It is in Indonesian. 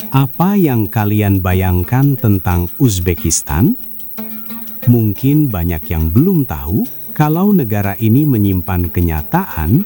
Apa yang kalian bayangkan tentang Uzbekistan? Mungkin banyak yang belum tahu kalau negara ini menyimpan kenyataan